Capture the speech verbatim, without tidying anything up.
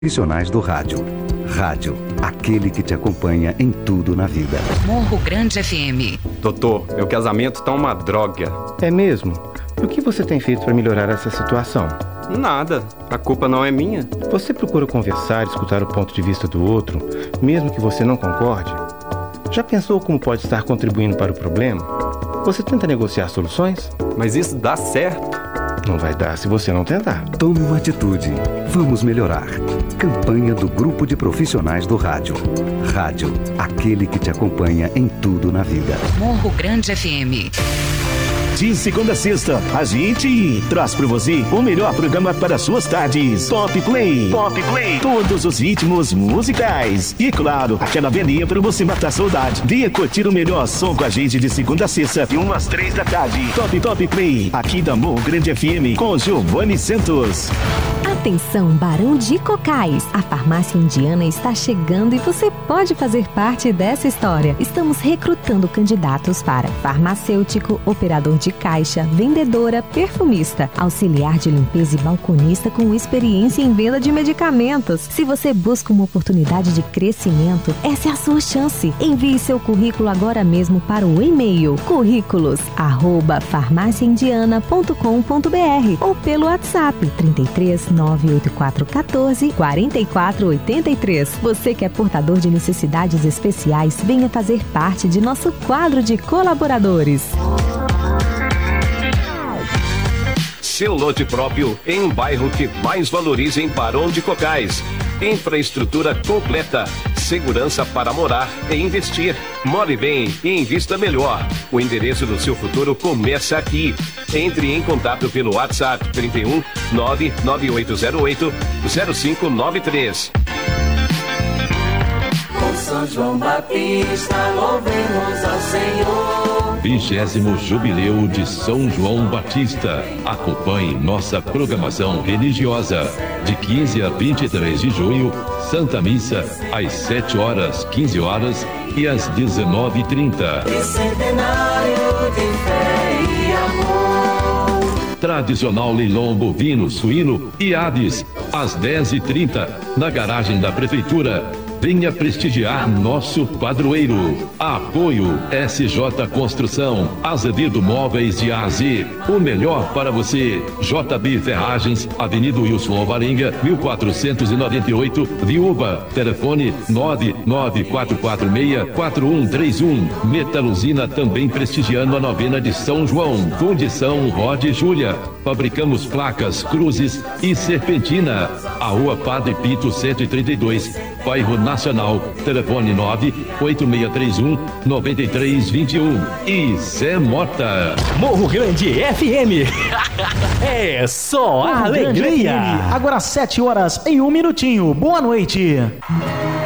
Profissionais do rádio. Rádio, aquele que te acompanha em tudo na vida. Morro Grande F M. Doutor, meu casamento tá uma droga. É mesmo? E o que você tem feito para melhorar essa situação? Nada, a culpa não é minha. Você procura conversar, escutar o ponto de vista do outro, mesmo que você não concorde? Já pensou como pode estar contribuindo para o problema? Você tenta negociar soluções? Mas isso dá certo? Não vai dar se você não tentar. Tome uma atitude. Vamos melhorar. Campanha do Grupo de Profissionais do Rádio. Rádio, aquele que te acompanha em tudo na vida. Morro Grande F M. De segunda a sexta, a gente traz para você o melhor programa para suas tardes. Pop Play. Pop Play. Todos os ritmos musicais. E claro, aquela velhinha para você matar a saudade. Venha curtir o melhor som com a gente de segunda a sexta, de umas três da tarde. Top Top Play, aqui da Morro Grande F M, com Giovanni Santos. Atenção, Barão de Cocais! A farmácia indiana está chegando e você pode fazer parte dessa história. Estamos recrutando candidatos para farmacêutico, operador de caixa, vendedora, perfumista, auxiliar de limpeza e balconista com experiência em venda de medicamentos. Se você busca uma oportunidade de crescimento, essa é a sua chance. Envie seu currículo agora mesmo para o e-mail currículos arroba farmácia indiana ponto com ponto b r ou pelo WhatsApp trinta e três, nove oito quatro um quatro, quatro quatro oito três. Você que é portador de necessidades especiais, venha fazer parte de nosso quadro de colaboradores. Seu lote próprio em um bairro que mais valoriza em Barão de Cocais. Infraestrutura completa, segurança para morar e investir. More bem e invista melhor. O endereço do seu futuro começa aqui. Entre em contato pelo WhatsApp trinta e um, nove nove oito zero oito, zero cinco nove três. Com São João Batista, louvemos ao Senhor. Vigésimo Jubileu de São João Batista. Acompanhe nossa programação religiosa. De quinze a vinte e três de junho, Santa Missa, às sete horas, quinze horas e às dezenove e trinta. E centenário de fé e amor. Tradicional leilão bovino, suíno e aves, às dez e trinta, na garagem da Prefeitura. Venha prestigiar nosso padroeiro. Apoio S J Construção, Azevedo Móveis de A a Z. O melhor para você. J B Ferragens, Avenida Wilson Alvarenga, mil quatrocentos e noventa e oito, Viúva. Telefone nove nove quatro quatro seis, quatro um três um. Metaluzina também prestigiando a novena de São João. Fundição Rod Júlia. Fabricamos placas, cruzes e serpentina. A Rua Padre Pito cento e trinta e dois, bairro Nacional. Telefone nove oito seis três um, nove três dois um. E Zé Mota. Morro Grande F M. É só Morro alegria. Agora sete horas em um minutinho. Boa noite.